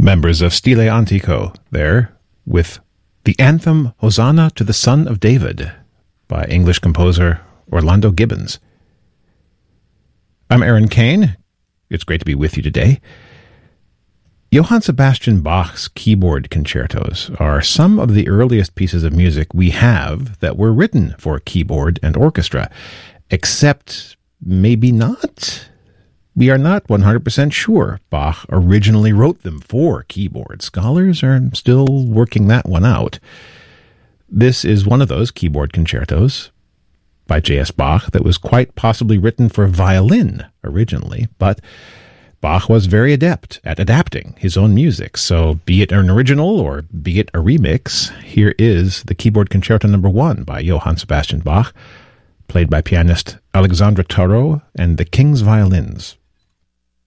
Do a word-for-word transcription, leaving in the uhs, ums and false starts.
Members of Stile Antico there with the anthem Hosanna to the Son of David by English composer Orlando Gibbons. I'm Aaron Kane. It's great to be with you today. Johann Sebastian Bach's keyboard concertos are some of the earliest pieces of music we have that were written for keyboard and orchestra, except maybe not. We are not one hundred percent sure Bach originally wrote them for keyboard. Scholars are still working that one out. This is one of those keyboard concertos by J S. Bach that was quite possibly written for violin originally, but Bach was very adept at adapting his own music, so be it an original or be it a remix, here is the Keyboard Concerto Number One by Johann Sebastian Bach, played by pianist Alexandre Tarot and the King's Violins.